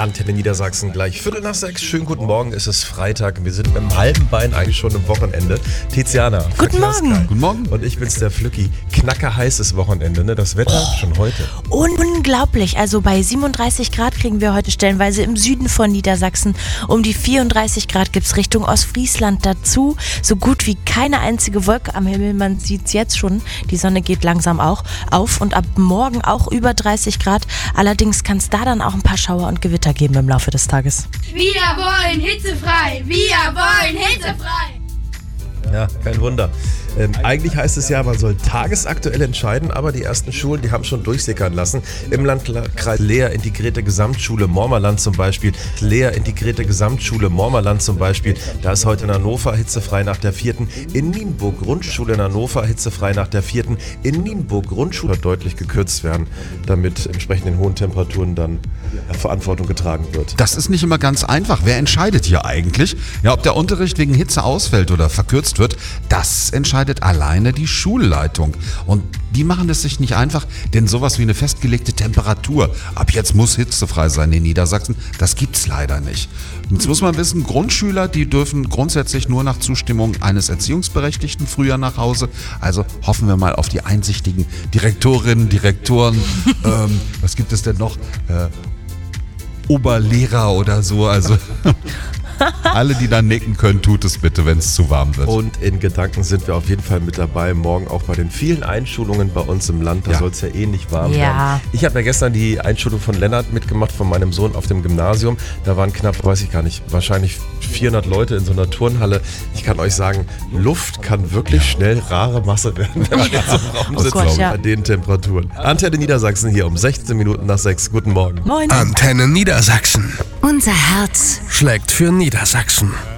Antenne Niedersachsen, gleich 5:45. Schönen guten Morgen, es ist Freitag. Wir sind mit einem halben Bein eigentlich schon im Wochenende. Tiziana. Guten Morgen. Guten Morgen. Und ich bin's, der Flücki. Knackerheißes Wochenende, ne? Das Wetter schon heute. Unglaublich. Also bei 37 Grad kriegen wir heute stellenweise im Süden von Niedersachsen. Um die 34 Grad gibt's Richtung Ostfriesland dazu. So gut wie keine einzige Wolke am Himmel. Man sieht's jetzt schon. Die Sonne geht langsam auch auf und ab morgen auch über 30 Grad. Allerdings kann es da dann auch ein paar Schauer und Gewitter geben im Laufe des Tages. Wir wollen hitzefrei! Wir wollen hitzefrei! Ja, kein Wunder. Eigentlich heißt es ja, man soll tagesaktuell entscheiden, aber die ersten Schulen, die haben schon durchsickern lassen. Im Landkreis Leer integrierte Gesamtschule Mormerland zum Beispiel. Leer integrierte Gesamtschule Mormerland zum Beispiel. Da ist heute in Hannover hitzefrei nach der 4. In Nienburg Grundschule in Hannover hitzefrei nach der 4. In Nienburg Grundschule deutlich gekürzt werden, damit entsprechend den hohen Temperaturen dann Verantwortung getragen wird. Das ist nicht immer ganz einfach. Wer entscheidet hier eigentlich? Ja, ob der Unterricht wegen Hitze ausfällt oder verkürzt wird, das entscheidet alleine die Schulleitung. Und die machen es sich nicht einfach, denn sowas wie eine festgelegte Temperatur, ab jetzt muss hitzefrei sein in Niedersachsen, das gibt's leider nicht. Jetzt muss man wissen, Grundschüler, die dürfen grundsätzlich nur nach Zustimmung eines Erziehungsberechtigten früher nach Hause. Also hoffen wir mal auf die einsichtigen Direktorinnen, Direktoren. Was gibt es denn noch? Oberlehrer oder so, also alle, die da nicken können, tut es bitte, wenn es zu warm wird. Und in Gedanken sind wir auf jeden Fall mit dabei, morgen auch bei den vielen Einschulungen bei uns im Land. Da soll es ja eh nicht warm werden. Ich habe ja gestern die Einschulung von Lennart mitgemacht, von meinem Sohn auf dem Gymnasium. Da waren knapp, weiß ich gar nicht, wahrscheinlich 400 Leute in so einer Turnhalle. Ich kann euch sagen, Luft kann wirklich schnell rare Masse werden, wenn man in so einem Raum sitzt bei den Temperaturen. Antenne Niedersachsen hier um 16 Minuten nach 6. Guten Morgen. Moin. Antenne Niedersachsen. Unser Herz Schlägt für Niedersachsen.